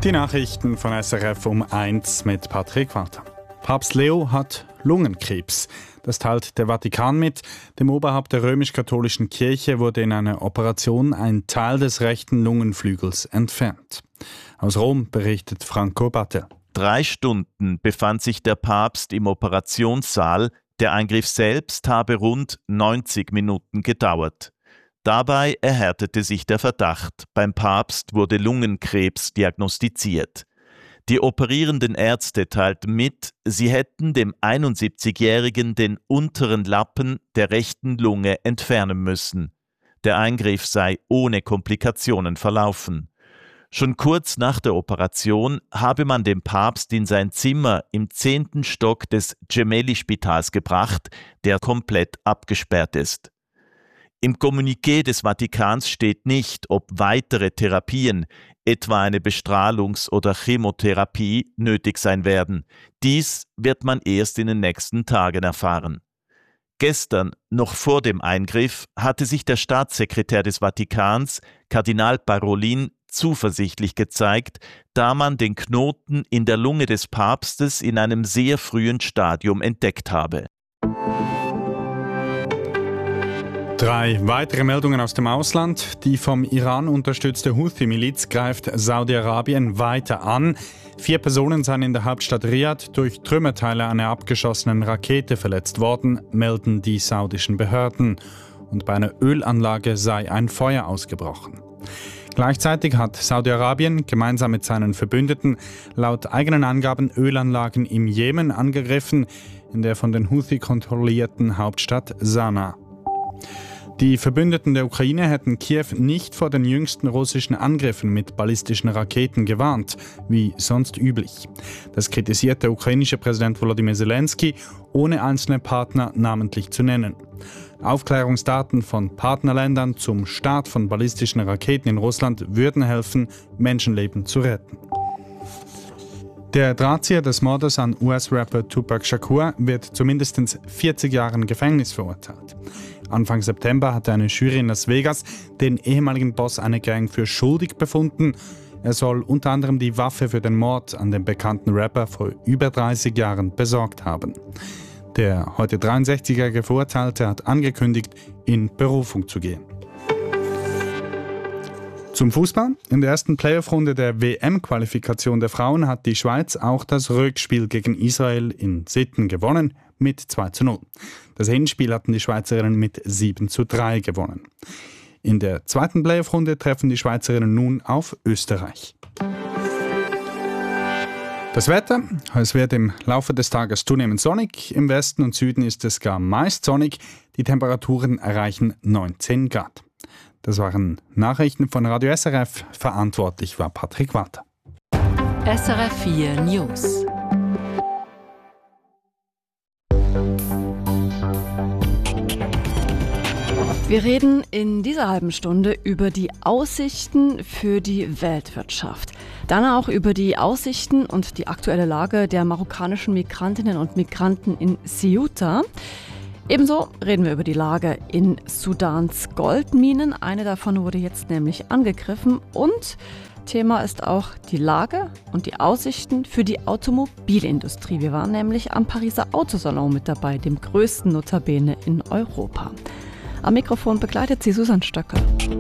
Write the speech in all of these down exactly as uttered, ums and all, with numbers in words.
Die Nachrichten von S R F um eins mit Patrick Walter. Papst Leo hat Lungenkrebs. Das teilt der Vatikan mit. Dem Oberhaupt der römisch-katholischen Kirche wurde in einer Operation ein Teil des rechten Lungenflügels entfernt. Aus Rom berichtet Franco Battel. Drei Stunden befand sich der Papst im Operationssaal. Der Eingriff selbst habe rund neunzig Minuten gedauert. Dabei erhärtete sich der Verdacht. Beim Papst wurde Lungenkrebs diagnostiziert. Die operierenden Ärzte teilten mit, sie hätten dem einundsiebzigjährigen den unteren Lappen der rechten Lunge entfernen müssen. Der Eingriff sei ohne Komplikationen verlaufen. Schon kurz nach der Operation habe man den Papst in sein Zimmer im zehnten Stock des Gemelli-Spitals gebracht, der komplett abgesperrt ist. Im Kommuniqué des Vatikans steht nicht, ob weitere Therapien, etwa eine Bestrahlungs- oder Chemotherapie, nötig sein werden. Dies wird man erst in den nächsten Tagen erfahren. Gestern, noch vor dem Eingriff, hatte sich der Staatssekretär des Vatikans, Kardinal Parolin, zuversichtlich gezeigt, da man den Knoten in der Lunge des Papstes in einem sehr frühen Stadium entdeckt habe. Drei weitere Meldungen aus dem Ausland. Die vom Iran unterstützte Houthi-Miliz greift Saudi-Arabien weiter an. Vier Personen seien in der Hauptstadt Riad durch Trümmerteile einer abgeschossenen Rakete verletzt worden, melden die saudischen Behörden. Und bei einer Ölanlage sei ein Feuer ausgebrochen. Gleichzeitig hat Saudi-Arabien gemeinsam mit seinen Verbündeten laut eigenen Angaben Ölanlagen im Jemen angegriffen, in der von den Houthi kontrollierten Hauptstadt Sanaa. Die Verbündeten der Ukraine hätten Kiew nicht vor den jüngsten russischen Angriffen mit ballistischen Raketen gewarnt, wie sonst üblich. Das kritisiert der ukrainische Präsident Volodymyr Zelensky, ohne einzelne Partner namentlich zu nennen. Aufklärungsdaten von Partnerländern zum Start von ballistischen Raketen in Russland würden helfen, Menschenleben zu retten. Der Drahtzieher des Mordes an U S-Rapper Tupac Shakur wird zu mindestens vierzig Jahren Gefängnis verurteilt. Anfang September hatte eine Jury in Las Vegas den ehemaligen Boss einer Gang für schuldig befunden. Er soll unter anderem die Waffe für den Mord an dem bekannten Rapper vor über dreißig Jahren besorgt haben. Der heute dreiundsechzigjährige Verurteilte hat angekündigt, in Berufung zu gehen. Zum Fußball. In der ersten Playoff-Runde der W M-Qualifikation der Frauen hat die Schweiz auch das Rückspiel gegen Israel in Sitten gewonnen mit zwei zu null. Das Hinspiel hatten die Schweizerinnen mit sieben zu drei gewonnen. In der zweiten Playoff-Runde treffen die Schweizerinnen nun auf Österreich. Das Wetter. Es wird im Laufe des Tages zunehmend sonnig. Im Westen und Süden ist es gar meist sonnig. Die Temperaturen erreichen neunzehn Grad. Das waren Nachrichten von Radio S R F. Verantwortlich war Patrick Walter. S R F vier News. Wir reden in dieser halben Stunde über die Aussichten für die Weltwirtschaft. Dann auch über die Aussichten und die aktuelle Lage der marokkanischen Migrantinnen und Migranten in Ceuta. Ebenso reden wir über die Lage in Sudans Goldminen. Eine davon wurde jetzt nämlich angegriffen. Und Thema ist auch die Lage und die Aussichten für die Automobilindustrie. Wir waren nämlich am Pariser Autosalon mit dabei, dem größten notabene in Europa. Am Mikrofon begleitet sie Susanne Stöckel.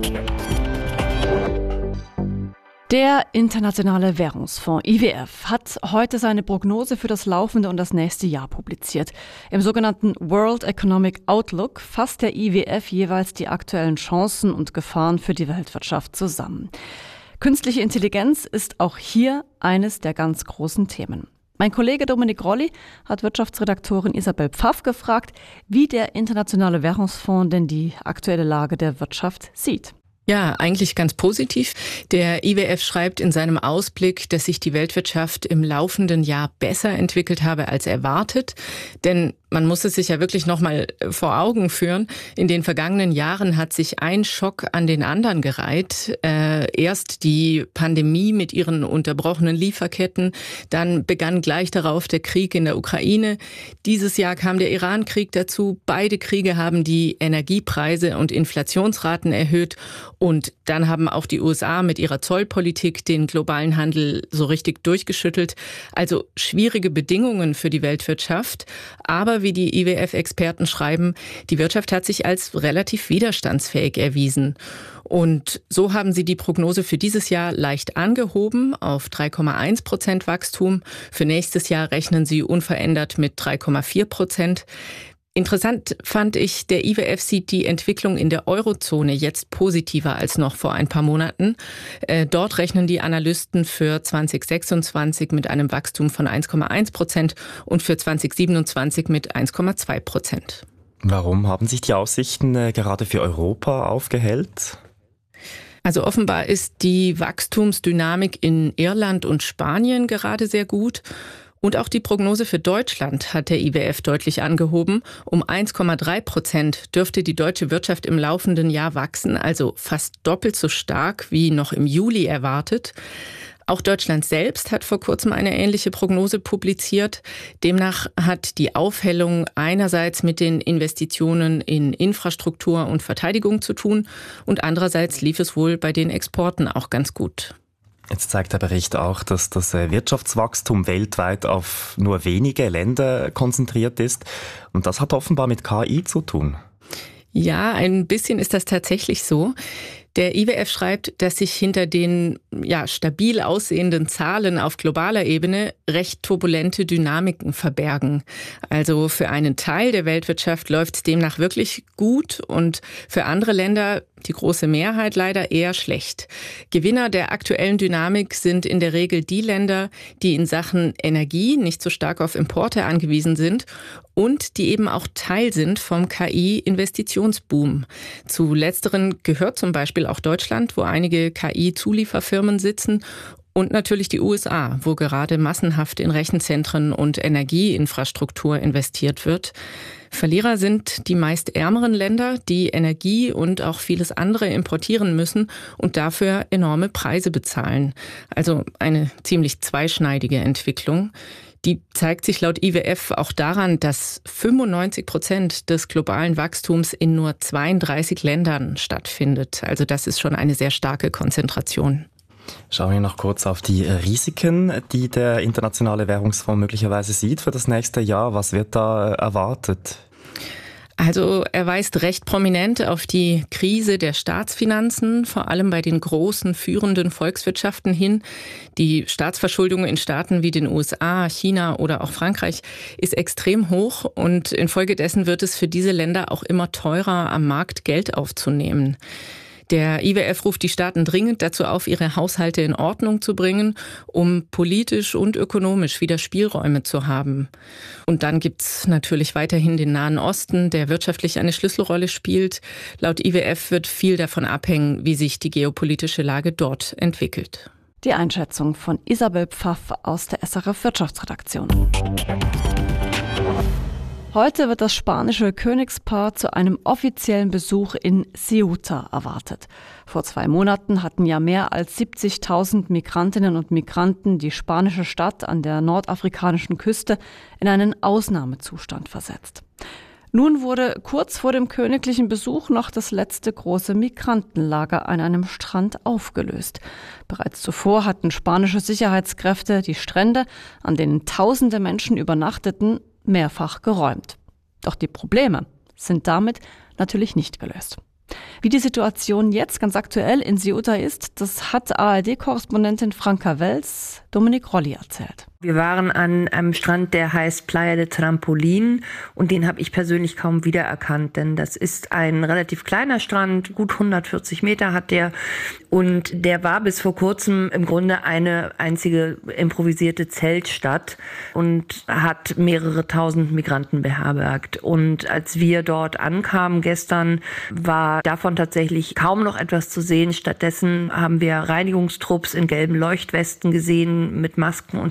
Der Internationale Währungsfonds I W F hat heute seine Prognose für das laufende und das nächste Jahr publiziert. Im sogenannten World Economic Outlook fasst der I W F jeweils die aktuellen Chancen und Gefahren für die Weltwirtschaft zusammen. Künstliche Intelligenz ist auch hier eines der ganz großen Themen. Mein Kollege Dominik Rolli hat Wirtschaftsredaktorin Isabel Pfaff gefragt, wie der Internationale Währungsfonds denn die aktuelle Lage der Wirtschaft sieht. Ja, eigentlich ganz positiv. Der I W F schreibt in seinem Ausblick, dass sich die Weltwirtschaft im laufenden Jahr besser entwickelt habe als erwartet. Denn man muss es sich ja wirklich noch mal vor Augen führen. In den vergangenen Jahren hat sich ein Schock an den anderen gereiht. Äh, erst die Pandemie mit ihren unterbrochenen Lieferketten, dann begann gleich darauf der Krieg in der Ukraine. Dieses Jahr kam der Iran-Krieg dazu. Beide Kriege haben die Energiepreise und Inflationsraten erhöht. Und dann haben auch die U S A mit ihrer Zollpolitik den globalen Handel so richtig durchgeschüttelt. Also schwierige Bedingungen für die Weltwirtschaft. Aber wie die I W F-Experten schreiben, die Wirtschaft hat sich als relativ widerstandsfähig erwiesen. Und so haben sie die Prognose für dieses Jahr leicht angehoben auf drei Komma eins Prozent Wachstum. Für nächstes Jahr rechnen sie unverändert mit drei Komma vier Prozent. Interessant fand ich, der I W F sieht die Entwicklung in der Eurozone jetzt positiver als noch vor ein paar Monaten. Äh, dort rechnen die Analysten für zwanzig sechsundzwanzig mit einem Wachstum von eins Komma eins Prozent und für zwanzig siebenundzwanzig mit eins Komma zwei Prozent. Warum haben sich die Aussichten äh, gerade für Europa aufgehellt? Also offenbar ist die Wachstumsdynamik in Irland und Spanien gerade sehr gut. Und auch die Prognose für Deutschland hat der I W F deutlich angehoben. Um eins Komma drei Prozent dürfte die deutsche Wirtschaft im laufenden Jahr wachsen, also fast doppelt so stark wie noch im Juli erwartet. Auch Deutschland selbst hat vor kurzem eine ähnliche Prognose publiziert. Demnach hat die Aufhellung einerseits mit den Investitionen in Infrastruktur und Verteidigung zu tun und andererseits lief es wohl bei den Exporten auch ganz gut. Jetzt zeigt der Bericht auch, dass das Wirtschaftswachstum weltweit auf nur wenige Länder konzentriert ist. Und das hat offenbar mit K I zu tun. Ja, ein bisschen ist das tatsächlich so. Der I W F schreibt, dass sich hinter den ja, stabil aussehenden Zahlen auf globaler Ebene recht turbulente Dynamiken verbergen. Also für einen Teil der Weltwirtschaft läuft es demnach wirklich gut und für andere Länder, die große Mehrheit, leider eher schlecht. Gewinner der aktuellen Dynamik sind in der Regel die Länder, die in Sachen Energie nicht so stark auf Importe angewiesen sind und die eben auch Teil sind vom K I-Investitionsboom. Zu letzteren gehört zum Beispiel auch Deutschland, wo einige K I-Zulieferfirmen sitzen, und natürlich die U S A, wo gerade massenhaft in Rechenzentren und Energieinfrastruktur investiert wird. Verlierer sind die meist ärmeren Länder, die Energie und auch vieles andere importieren müssen und dafür enorme Preise bezahlen. Also eine ziemlich zweischneidige Entwicklung. Die zeigt sich laut I W F auch daran, dass fünfundneunzig Prozent des globalen Wachstums in nur zweiunddreißig Ländern stattfindet. Also das ist schon eine sehr starke Konzentration. Schauen wir noch kurz auf die Risiken, die der Internationale Währungsfonds möglicherweise sieht für das nächste Jahr. Was wird da erwartet? Also er weist recht prominent auf die Krise der Staatsfinanzen, vor allem bei den großen führenden Volkswirtschaften hin. Die Staatsverschuldung in Staaten wie den U S A, China oder auch Frankreich ist extrem hoch und infolgedessen wird es für diese Länder auch immer teurer, am Markt Geld aufzunehmen. Der I W F ruft die Staaten dringend dazu auf, ihre Haushalte in Ordnung zu bringen, um politisch und ökonomisch wieder Spielräume zu haben. Und dann gibt's natürlich weiterhin den Nahen Osten, der wirtschaftlich eine Schlüsselrolle spielt. Laut I W F wird viel davon abhängen, wie sich die geopolitische Lage dort entwickelt. Die Einschätzung von Isabel Pfaff aus der S R F Wirtschaftsredaktion. Heute wird das spanische Königspaar zu einem offiziellen Besuch in Ceuta erwartet. Vor zwei Monaten hatten ja mehr als siebzigtausend Migrantinnen und Migranten die spanische Stadt an der nordafrikanischen Küste in einen Ausnahmezustand versetzt. Nun wurde kurz vor dem königlichen Besuch noch das letzte große Migrantenlager an einem Strand aufgelöst. Bereits zuvor hatten spanische Sicherheitskräfte die Strände, an denen tausende Menschen übernachteten, mehrfach geräumt. Doch die Probleme sind damit natürlich nicht gelöst. Wie die Situation jetzt ganz aktuell in Ceuta ist, das hat A R D-Korrespondentin Franka Wels Dominik Rolli erzählt. Wir waren an einem Strand, der heißt Playa de Trampolín und den habe ich persönlich kaum wiedererkannt, denn das ist ein relativ kleiner Strand, gut hundertvierzig Meter hat der und der war bis vor kurzem im Grunde eine einzige improvisierte Zeltstadt und hat mehrere tausend Migranten beherbergt. Und als wir dort ankamen gestern, war davon tatsächlich kaum noch etwas zu sehen. Stattdessen haben wir Reinigungstrupps in gelben Leuchtwesten gesehen mit Masken und Handschuhen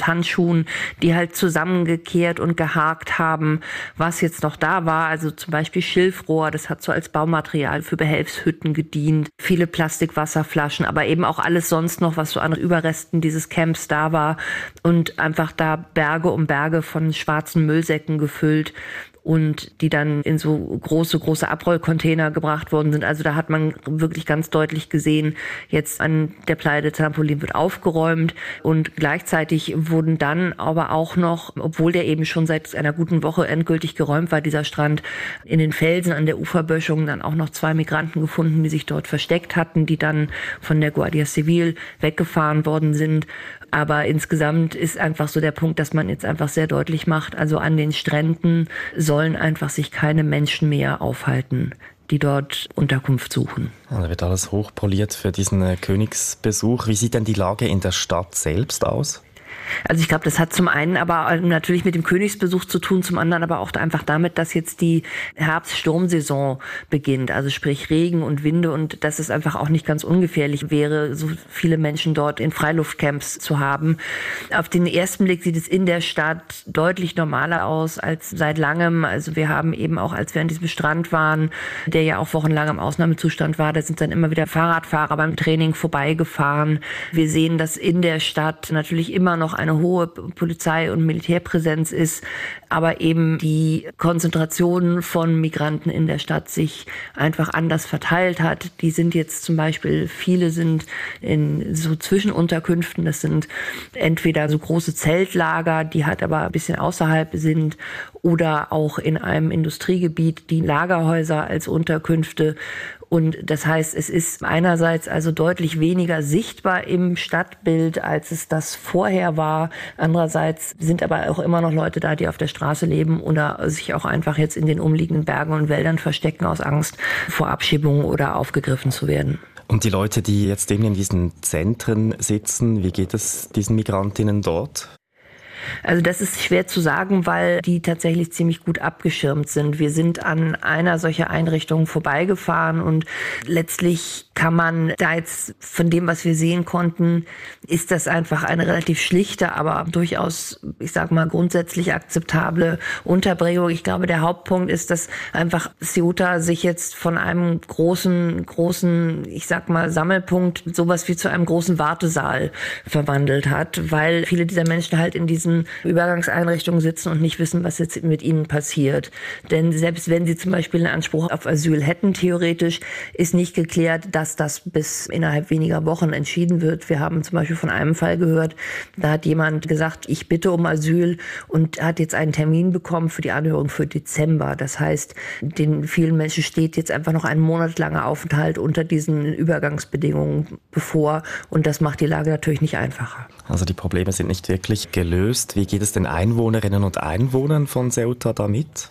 Handschuhen, die halt zusammengekehrt und gehakt haben, was jetzt noch da war. Also zum Beispiel Schilfrohr, das hat so als Baumaterial für Behelfshütten gedient. Viele Plastikwasserflaschen, aber eben auch alles sonst noch, was so an Überresten dieses Camps da war. Und einfach da Berge um Berge von schwarzen Müllsäcken gefüllt. Und die dann in so große, große Abrollcontainer gebracht worden sind. Also da hat man wirklich ganz deutlich gesehen, jetzt an der Playa de Trampolín wird aufgeräumt und gleichzeitig wurden dann aber auch noch, obwohl der eben schon seit einer guten Woche endgültig geräumt war, dieser Strand, in den Felsen an der Uferböschung dann auch noch zwei Migranten gefunden, die sich dort versteckt hatten, die dann von der Guardia Civil weggefahren worden sind. Aber insgesamt ist einfach so der Punkt, dass man jetzt einfach sehr deutlich macht, also an den Stränden sollen einfach sich keine Menschen mehr aufhalten, die dort Unterkunft suchen. Da wird alles hochpoliert für diesen Königsbesuch. Wie sieht denn die Lage in der Stadt selbst aus? Also ich glaube, das hat zum einen aber natürlich mit dem Königsbesuch zu tun, zum anderen aber auch einfach damit, dass jetzt die Herbst-Sturmsaison beginnt, also sprich Regen und Winde, und dass es einfach auch nicht ganz ungefährlich wäre, so viele Menschen dort in Freiluftcamps zu haben. Auf den ersten Blick sieht es in der Stadt deutlich normaler aus als seit langem. Also wir haben eben auch, als wir an diesem Strand waren, der ja auch wochenlang im Ausnahmezustand war, da sind dann immer wieder Fahrradfahrer beim Training vorbeigefahren. Wir sehen, dass in der Stadt natürlich immer noch eine hohe Polizei- und Militärpräsenz ist, aber eben die Konzentration von Migranten in der Stadt sich einfach anders verteilt hat. Die sind jetzt zum Beispiel, viele sind in so Zwischenunterkünften, das sind entweder so große Zeltlager, die halt aber ein bisschen außerhalb sind, oder auch in einem Industriegebiet die Lagerhäuser als Unterkünfte. Und das heißt, es ist einerseits also deutlich weniger sichtbar im Stadtbild, als es das vorher war. Andererseits sind aber auch immer noch Leute da, die auf der Straße leben oder sich auch einfach jetzt in den umliegenden Bergen und Wäldern verstecken aus Angst vor Abschiebung oder aufgegriffen zu werden. Und die Leute, die jetzt eben in diesen Zentren sitzen, wie geht es diesen Migrantinnen dort? Also das ist schwer zu sagen, weil die tatsächlich ziemlich gut abgeschirmt sind. Wir sind an einer solcher Einrichtung vorbeigefahren und letztlich kann man da jetzt von dem, was wir sehen konnten, ist das einfach eine relativ schlichte, aber durchaus, ich sag mal, grundsätzlich akzeptable Unterbringung. Ich glaube, der Hauptpunkt ist, dass einfach Ceuta sich jetzt von einem großen, großen, ich sag mal, Sammelpunkt sowas wie zu einem großen Wartesaal verwandelt hat, weil viele dieser Menschen halt in diesen Übergangseinrichtungen sitzen und nicht wissen, was jetzt mit ihnen passiert. Denn selbst wenn sie zum Beispiel einen Anspruch auf Asyl hätten, theoretisch, ist nicht geklärt, dass das bis innerhalb weniger Wochen entschieden wird. Wir haben zum Beispiel von einem Fall gehört, da hat jemand gesagt, ich bitte um Asyl und hat jetzt einen Termin bekommen für die Anhörung für Dezember. Das heißt, den vielen Menschen steht jetzt einfach noch ein monatelanger Aufenthalt unter diesen Übergangsbedingungen bevor, und das macht die Lage natürlich nicht einfacher. Also die Probleme sind nicht wirklich gelöst. Wie geht es den Einwohnerinnen und Einwohnern von Ceuta damit?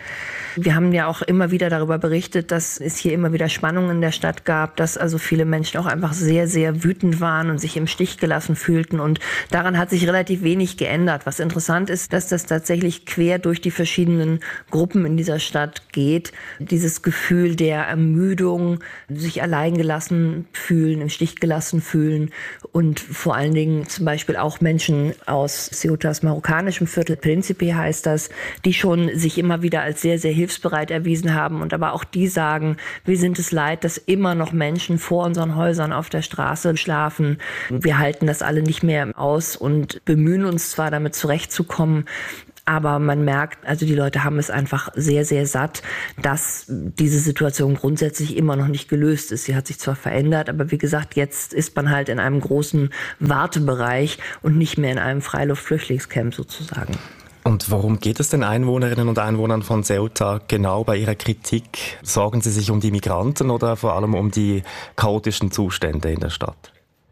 Wir haben ja auch immer wieder darüber berichtet, dass es hier immer wieder Spannungen in der Stadt gab, dass also viele Menschen auch einfach sehr, sehr wütend waren und sich im Stich gelassen fühlten. Und daran hat sich relativ wenig geändert. Was interessant ist, dass das tatsächlich quer durch die verschiedenen Gruppen in dieser Stadt geht. Dieses Gefühl der Ermüdung, sich alleingelassen fühlen, im Stich gelassen fühlen, und vor allen Dingen zum Beispiel auch Menschen aus Ceutas marokkanischem Viertel, Príncipe heißt das, die schon sich immer wieder als sehr, sehr hilfsbereit erwiesen haben, und aber auch die sagen, wir sind es leid, dass immer noch Menschen vor unseren Häusern auf der Straße schlafen. Wir halten das alle nicht mehr aus und bemühen uns zwar, damit zurechtzukommen, aber man merkt, also die Leute haben es einfach sehr, sehr satt, dass diese Situation grundsätzlich immer noch nicht gelöst ist. Sie hat sich zwar verändert, aber wie gesagt, jetzt ist man halt in einem großen Wartebereich und nicht mehr in einem Freiluft-Flüchtlingscamp sozusagen. Und worum geht es den Einwohnerinnen und Einwohnern von Ceuta genau bei ihrer Kritik? Sorgen sie sich um die Migranten oder vor allem um die chaotischen Zustände in der Stadt?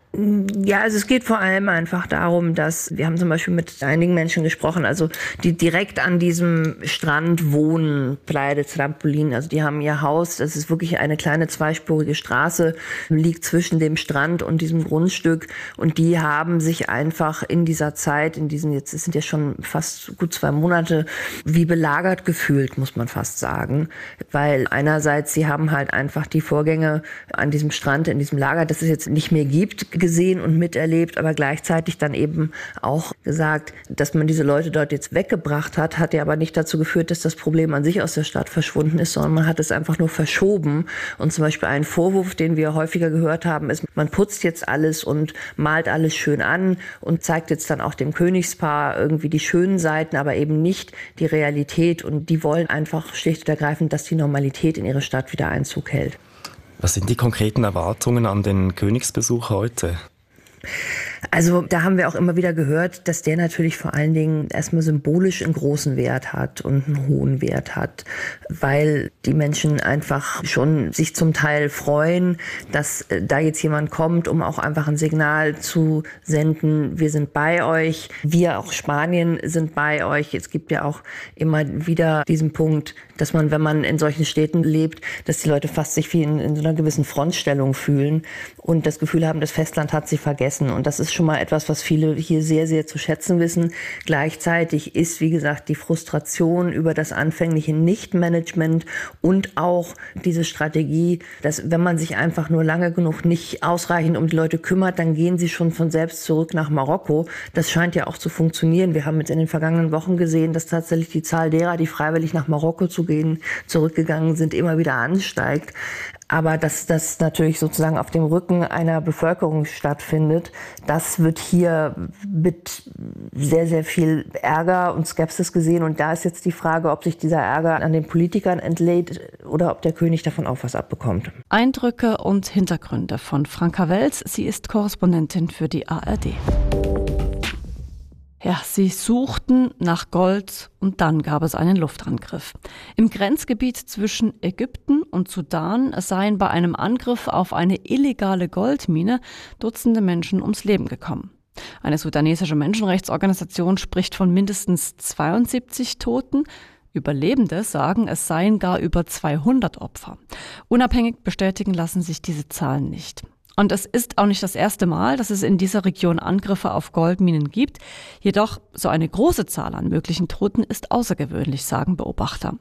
Ja, also es geht vor allem einfach darum, dass wir haben zum Beispiel mit einigen Menschen gesprochen, also die direkt an diesem Strand wohnen, Playa de Trampolín, also die haben ihr Haus, das ist wirklich eine kleine zweispurige Straße, liegt zwischen dem Strand und diesem Grundstück, und die haben sich einfach in dieser Zeit, in diesen, jetzt sind ja schon fast gut zwei Monate, wie belagert gefühlt, muss man fast sagen, weil einerseits sie haben halt einfach die Vorgänge an diesem Strand, in diesem Lager, das es jetzt nicht mehr gibt, gesehen und miterlebt, aber gleichzeitig dann eben auch gesagt, dass man diese Leute dort jetzt weggebracht hat, hat ja aber nicht dazu geführt, dass das Problem an sich aus der Stadt verschwunden ist, sondern man hat es einfach nur verschoben. Und zum Beispiel ein Vorwurf, den wir häufiger gehört haben, ist, man putzt jetzt alles und malt alles schön an und zeigt jetzt dann auch dem Königspaar irgendwie die schönen Seiten, aber eben nicht die Realität. Und die wollen einfach schlicht und ergreifend, dass die Normalität in ihre Stadt wieder Einzug hält. Was sind die konkreten Erwartungen an den Königsbesuch heute? Also da haben wir auch immer wieder gehört, dass der natürlich vor allen Dingen erstmal symbolisch einen großen Wert hat und einen hohen Wert hat, weil die Menschen einfach schon sich zum Teil freuen, dass da jetzt jemand kommt, um auch einfach ein Signal zu senden, wir sind bei euch, wir auch Spanien sind bei euch. Es gibt ja auch immer wieder diesen Punkt, dass man, wenn man in solchen Städten lebt, dass die Leute fast sich wie in, in so einer gewissen Frontstellung fühlen und das Gefühl haben, das Festland hat sie vergessen. Und das ist schon mal etwas, was viele hier sehr, sehr zu schätzen wissen. Gleichzeitig ist, wie gesagt, die Frustration über das anfängliche Nichtmanagement und auch diese Strategie, dass wenn man sich einfach nur lange genug nicht ausreichend um die Leute kümmert, dann gehen sie schon von selbst zurück nach Marokko. Das scheint ja auch zu funktionieren. Wir haben jetzt in den vergangenen Wochen gesehen, dass tatsächlich die Zahl derer, die freiwillig nach Marokko zu gehen, zurückgegangen sind, immer wieder ansteigt. Aber dass das natürlich sozusagen auf dem Rücken einer Bevölkerung stattfindet, das wird hier mit sehr, sehr viel Ärger und Skepsis gesehen. Und da ist jetzt die Frage, ob sich dieser Ärger an den Politikern entlädt oder ob der König davon auch was abbekommt. Eindrücke und Hintergründe von Franka Welz. Sie ist Korrespondentin für die A R D. Ja, sie suchten nach Gold und dann gab es einen Luftangriff. Im Grenzgebiet zwischen Ägypten und Sudan seien bei einem Angriff auf eine illegale Goldmine Dutzende Menschen ums Leben gekommen. Eine sudanesische Menschenrechtsorganisation spricht von mindestens zweiundsiebzig Toten. Überlebende sagen, es seien gar über zweihundert Opfer. Unabhängig bestätigen lassen sich diese Zahlen nicht. Und es ist auch nicht das erste Mal, dass es in dieser Region Angriffe auf Goldminen gibt. Jedoch so eine große Zahl an möglichen Toten ist außergewöhnlich, sagen Beobachter.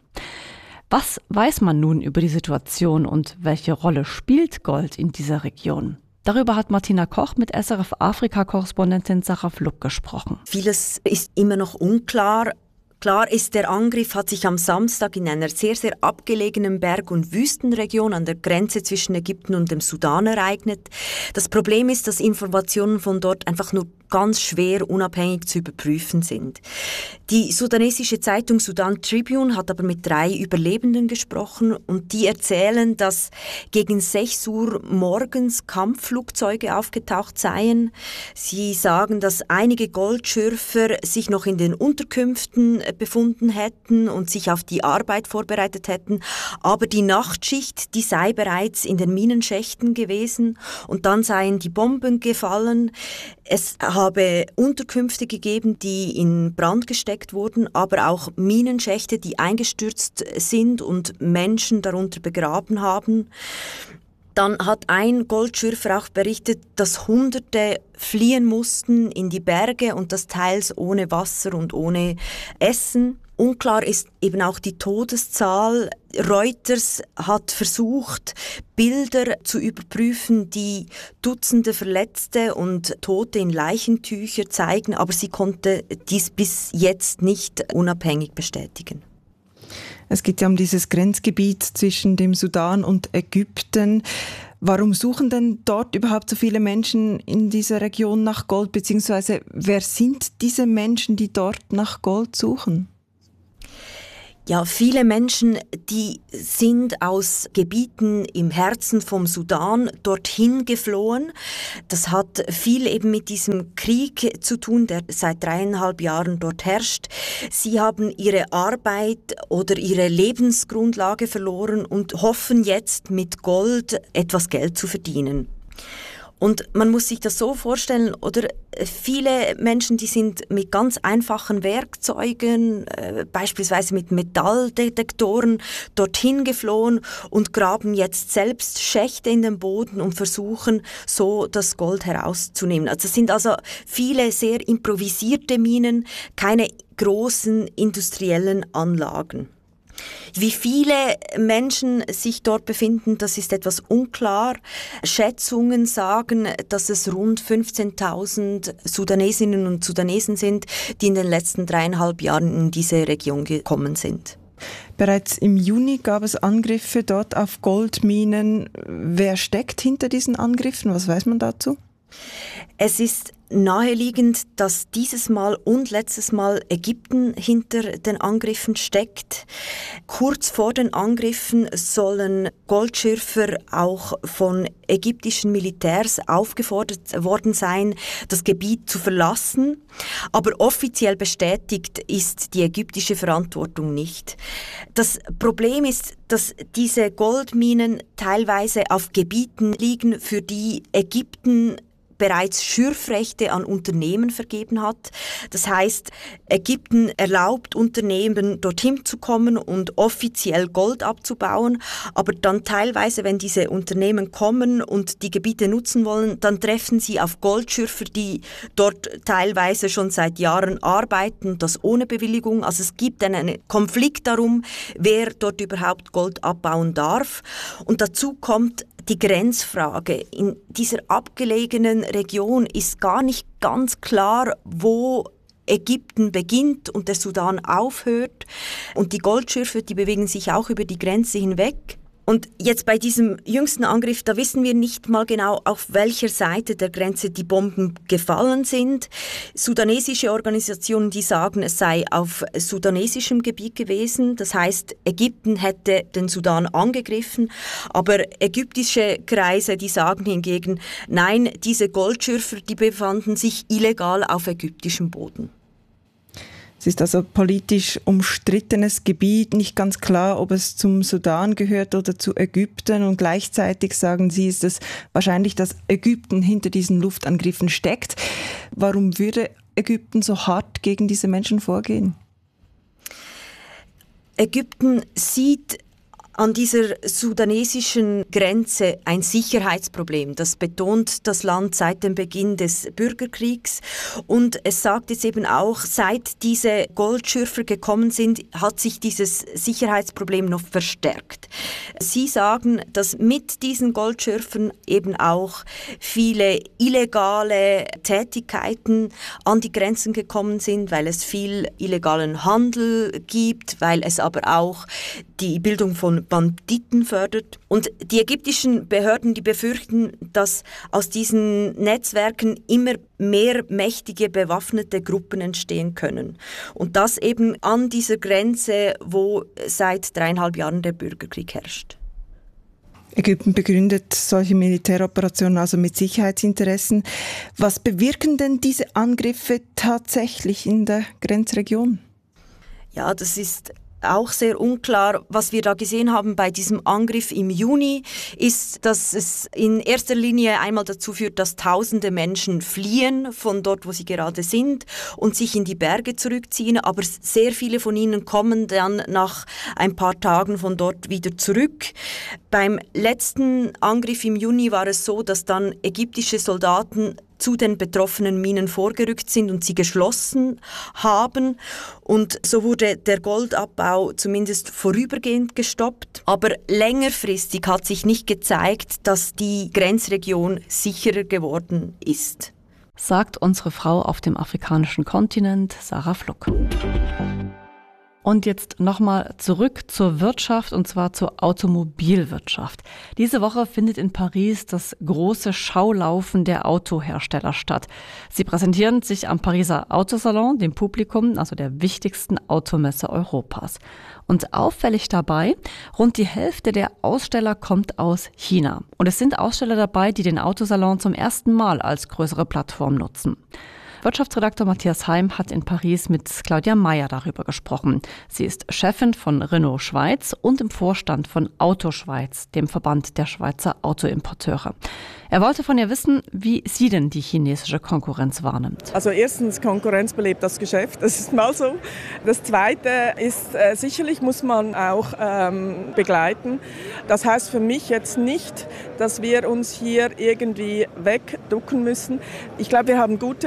Was weiß man nun über die Situation und welche Rolle spielt Gold in dieser Region? Darüber hat Martina Koch mit S R F-Afrika-Korrespondentin Sarah Fluck gesprochen. Vieles ist immer noch unklar. Klar ist, der Angriff hat sich am Samstag in einer sehr, sehr abgelegenen Berg- und Wüstenregion an der Grenze zwischen Ägypten und dem Sudan ereignet. Das Problem ist, dass Informationen von dort einfach nur ganz schwer unabhängig zu überprüfen sind. Die sudanesische Zeitung Sudan Tribune hat aber mit drei Überlebenden gesprochen und die erzählen, dass gegen sechs Uhr morgens Kampfflugzeuge aufgetaucht seien. Sie sagen, dass einige Goldschürfer sich noch in den Unterkünften befunden hätten und sich auf die Arbeit vorbereitet hätten, aber die Nachtschicht, die sei bereits in den Minenschächten gewesen und dann seien die Bomben gefallen. Es habe Unterkünfte gegeben, die in Brand gesteckt wurden, aber auch Minenschächte, die eingestürzt sind und Menschen darunter begraben haben. Dann hat ein Goldschürfer auch berichtet, dass Hunderte fliehen mussten in die Berge und das teils ohne Wasser und ohne Essen. Unklar ist eben auch die Todeszahl. Reuters hat versucht, Bilder zu überprüfen, die Dutzende Verletzte und Tote in Leichentücher zeigen, aber sie konnte dies bis jetzt nicht unabhängig bestätigen. Es geht ja um dieses Grenzgebiet zwischen dem Sudan und Ägypten. Warum suchen denn dort überhaupt so viele Menschen in dieser Region nach Gold, beziehungsweise wer sind diese Menschen, die dort nach Gold suchen? Ja, viele Menschen, die sind aus Gebieten im Herzen vom Sudan dorthin geflohen. Das hat viel eben mit diesem Krieg zu tun, der seit dreieinhalb Jahren dort herrscht. Sie haben ihre Arbeit oder ihre Lebensgrundlage verloren und hoffen jetzt mit Gold etwas Geld zu verdienen. Und man muss sich das so vorstellen, oder viele Menschen, die sind mit ganz einfachen Werkzeugen, äh, beispielsweise mit Metalldetektoren, dorthin geflohen und graben jetzt selbst Schächte in den Boden und versuchen so das Gold herauszunehmen. Also es sind also viele sehr improvisierte Minen, keine großen industriellen Anlagen. Wie viele Menschen sich dort befinden, das ist etwas unklar. Schätzungen sagen, dass es rund fünfzehntausend Sudanesinnen und Sudanesen sind, die in den letzten dreieinhalb Jahren in diese Region gekommen sind. Bereits im Juni gab es Angriffe dort auf Goldminen. Wer steckt hinter diesen Angriffen? Was weiß man dazu? Es ist naheliegend, dass dieses Mal und letztes Mal Ägypten hinter den Angriffen steckt. Kurz vor den Angriffen sollen Goldschürfer auch von ägyptischen Militärs aufgefordert worden sein, das Gebiet zu verlassen. Aber offiziell bestätigt ist die ägyptische Verantwortung nicht. Das Problem ist, dass diese Goldminen teilweise auf Gebieten liegen, für die Ägypten bereits Schürfrechte an Unternehmen vergeben hat. Das heißt, Ägypten erlaubt Unternehmen, dorthin zu kommen und offiziell Gold abzubauen. Aber dann teilweise, wenn diese Unternehmen kommen und die Gebiete nutzen wollen, dann treffen sie auf Goldschürfer, die dort teilweise schon seit Jahren arbeiten, das ohne Bewilligung. Also es gibt einen Konflikt darum, wer dort überhaupt Gold abbauen darf. Und dazu kommt die Grenzfrage. In dieser abgelegenen Region ist gar nicht ganz klar, wo Ägypten beginnt und der Sudan aufhört. Und die Goldschürfer, die bewegen sich auch über die Grenze hinweg. Und jetzt bei diesem jüngsten Angriff, da wissen wir nicht mal genau, auf welcher Seite der Grenze die Bomben gefallen sind. Sudanesische Organisationen, die sagen, es sei auf sudanesischem Gebiet gewesen. Das heißt, Ägypten hätte den Sudan angegriffen. Aber ägyptische Kreise, die sagen hingegen, nein, diese Goldschürfer, die befanden sich illegal auf ägyptischem Boden. Es ist also politisch umstrittenes Gebiet, nicht ganz klar, ob es zum Sudan gehört oder zu Ägypten. Und gleichzeitig sagen Sie, ist es wahrscheinlich, dass Ägypten hinter diesen Luftangriffen steckt. Warum würde Ägypten so hart gegen diese Menschen vorgehen? Ägypten sieht an dieser sudanesischen Grenze ein Sicherheitsproblem. Das betont das Land seit dem Beginn des Bürgerkriegs. Und es sagt jetzt eben auch, seit diese Goldschürfer gekommen sind, hat sich dieses Sicherheitsproblem noch verstärkt. Sie sagen, dass mit diesen Goldschürfern eben auch viele illegale Tätigkeiten an die Grenzen gekommen sind, weil es viel illegalen Handel gibt, weil es aber auch die Bildung von Banditen fördert. Und die ägyptischen Behörden, die befürchten, dass aus diesen Netzwerken immer mehr mächtige bewaffnete Gruppen entstehen können. Und das eben an dieser Grenze, wo seit dreieinhalb Jahren der Bürgerkrieg herrscht. Ägypten begründet solche Militäroperationen also mit Sicherheitsinteressen. Was bewirken denn diese Angriffe tatsächlich in der Grenzregion? Ja, das ist auch sehr unklar. Was wir da gesehen haben bei diesem Angriff im Juni, ist, dass es in erster Linie einmal dazu führt, dass tausende Menschen fliehen von dort, wo sie gerade sind und sich in die Berge zurückziehen. Aber sehr viele von ihnen kommen dann nach ein paar Tagen von dort wieder zurück. Beim letzten Angriff im Juni war es so, dass dann ägyptische Soldaten zu den betroffenen Minen vorgerückt sind und sie geschlossen haben. Und so wurde der Goldabbau zumindest vorübergehend gestoppt. Aber längerfristig hat sich nicht gezeigt, dass die Grenzregion sicherer geworden ist. Sagt unsere Frau auf dem afrikanischen Kontinent, Sarah Fluck. Und jetzt nochmal zurück zur Wirtschaft, und zwar zur Automobilwirtschaft. Diese Woche findet in Paris das große Schaulaufen der Autohersteller statt. Sie präsentieren sich am Pariser Autosalon dem Publikum, also der wichtigsten Automesse Europas. Und auffällig dabei, rund die Hälfte der Aussteller kommt aus China. Und es sind Aussteller dabei, die den Autosalon zum ersten Mal als größere Plattform nutzen. Wirtschaftsredakteur Matthias Heim hat in Paris mit Claudia Meyer darüber gesprochen. Sie ist Chefin von Renault Schweiz und im Vorstand von Auto Schweiz, dem Verband der Schweizer Autoimporteure. Er wollte von ihr wissen, wie sie denn die chinesische Konkurrenz wahrnimmt. Also erstens, Konkurrenz belebt das Geschäft, das ist mal so. Das Zweite ist, äh, sicherlich muss man auch ähm, begleiten. Das heißt für mich jetzt nicht, dass wir uns hier irgendwie wegducken müssen. Ich glaube, wir haben gute Angebote.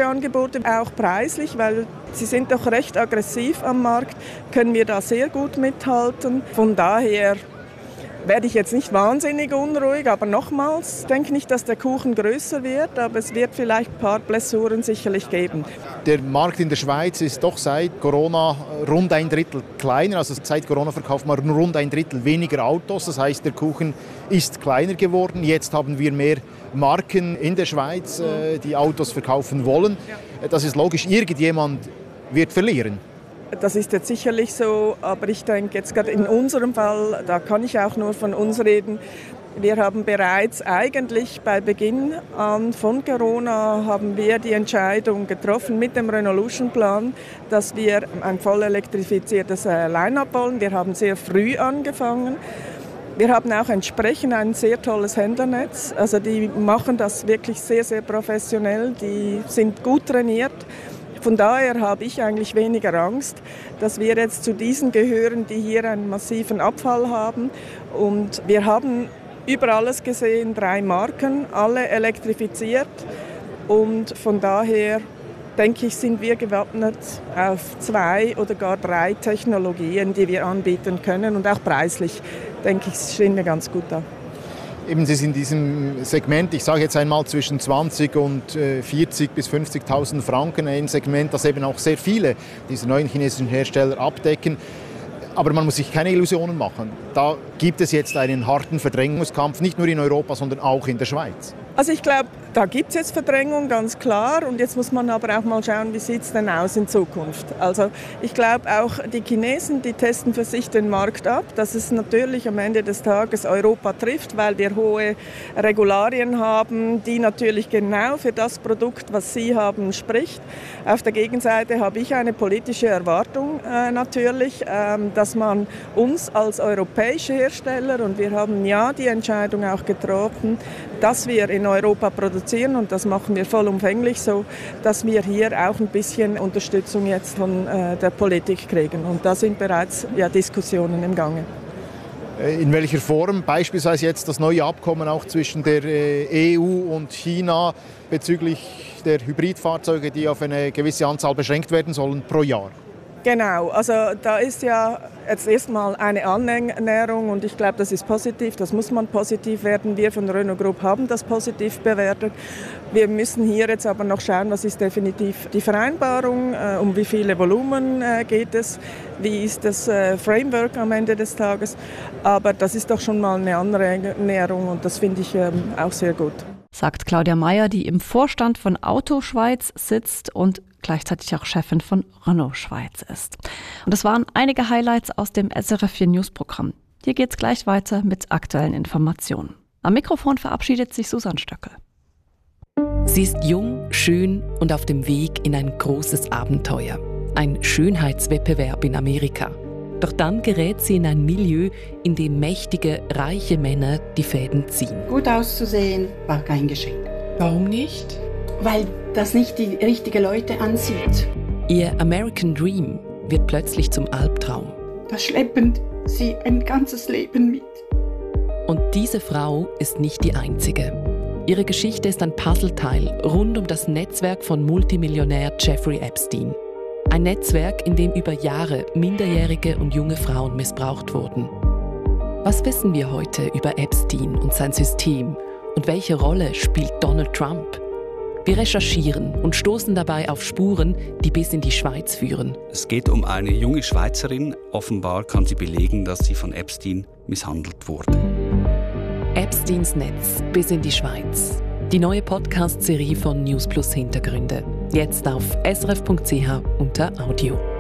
wurde, auch preislich, weil sie sind doch recht aggressiv am Markt, können wir da sehr gut mithalten. Von daher werde ich jetzt nicht wahnsinnig unruhig, aber nochmals, ich denke nicht, dass der Kuchen größer wird, aber es wird vielleicht ein paar Blessuren sicherlich geben. Der Markt in der Schweiz ist doch seit Corona rund ein Drittel kleiner, also seit Corona verkauft man rund ein Drittel weniger Autos, das heißt, der Kuchen ist kleiner geworden. Jetzt haben wir mehr Marken in der Schweiz, die Autos verkaufen wollen. Das ist logisch, irgendjemand wird verlieren. Das ist jetzt sicherlich so, aber ich denke jetzt gerade in unserem Fall, da kann ich auch nur von uns reden, wir haben bereits eigentlich bei Beginn an von Corona haben wir die Entscheidung getroffen mit dem Renolution-Plan, dass wir ein voll elektrifiziertes Line-up wollen. Wir haben sehr früh angefangen. Wir haben auch entsprechend ein sehr tolles Händlernetz. Also die machen das wirklich sehr, sehr professionell. Die sind gut trainiert. Von daher habe ich eigentlich weniger Angst, dass wir jetzt zu diesen gehören, die hier einen massiven Abfall haben. Und wir haben über alles gesehen drei Marken, alle elektrifiziert. Und von daher denke ich, sind wir gewappnet auf zwei oder gar drei Technologien, die wir anbieten können. Und auch preislich, denke ich, stehen wir ganz gut da. Eben, Sie sind in diesem Segment, ich sage jetzt einmal zwischen zwanzig und vierzig bis fünfzigtausend Franken, ein Segment, das eben auch sehr viele dieser neuen chinesischen Hersteller abdecken. Aber man muss sich keine Illusionen machen. Da gibt es jetzt einen harten Verdrängungskampf, nicht nur in Europa, sondern auch in der Schweiz. Also ich glaube, da gibt es jetzt Verdrängung, ganz klar. Und jetzt muss man aber auch mal schauen, wie sieht es denn aus in Zukunft. Also ich glaube auch, die Chinesen, die testen für sich den Markt ab, dass es natürlich am Ende des Tages Europa trifft, weil wir hohe Regularien haben, die natürlich genau für das Produkt, was sie haben, spricht. Auf der Gegenseite habe ich eine politische Erwartung äh, natürlich, äh, dass man uns als europäische Hersteller, und wir haben ja die Entscheidung auch getroffen, dass wir in Europa produzieren, und das machen wir vollumfänglich so, dass wir hier auch ein bisschen Unterstützung jetzt von äh, der Politik kriegen. Und da sind bereits ja, Diskussionen im Gange. In welcher Form? Beispielsweise jetzt das neue Abkommen auch zwischen der E U und China bezüglich der Hybridfahrzeuge, die auf eine gewisse Anzahl beschränkt werden sollen pro Jahr. Genau, also da ist ja jetzt erstmal eine Annäherung und ich glaube, das ist positiv, das muss man positiv werden. Wir von der Renault Group haben das positiv bewertet. Wir müssen hier jetzt aber noch schauen, was ist definitiv die Vereinbarung, äh, um wie viele Volumen äh, geht es, wie ist das äh, Framework am Ende des Tages. Aber das ist doch schon mal eine Annäherung und das finde ich ähm, auch sehr gut. Sagt Claudia Meyer, die im Vorstand von Auto Schweiz sitzt und gleichzeitig auch Chefin von Renault Schweiz ist. Und das waren einige Highlights aus dem S R F vier News Programm. Hier geht's gleich weiter mit aktuellen Informationen. Am Mikrofon verabschiedet sich Susanne Stöckel. Sie ist jung, schön und auf dem Weg in ein großes Abenteuer. Ein Schönheitswettbewerb in Amerika. Doch dann gerät sie in ein Milieu, in dem mächtige, reiche Männer die Fäden ziehen. Gut auszusehen war kein Geschenk. Warum nicht? Weil das nicht die richtigen Leute ansieht. Ihr American Dream wird plötzlich zum Albtraum. Da schleppen sie ein ganzes Leben mit. Und diese Frau ist nicht die einzige. Ihre Geschichte ist ein Puzzleteil rund um das Netzwerk von Multimillionär Jeffrey Epstein. Ein Netzwerk, in dem über Jahre minderjährige und junge Frauen missbraucht wurden. Was wissen wir heute über Epstein und sein System? Und welche Rolle spielt Donald Trump? Wir recherchieren und stoßen dabei auf Spuren, die bis in die Schweiz führen. Es geht um eine junge Schweizerin. Offenbar kann sie belegen, dass sie von Epstein misshandelt wurde. Epsteins Netz bis in die Schweiz. Die neue Podcast-Serie von News Plus Hintergründe. Jetzt auf s r f punkt c h unter Audio.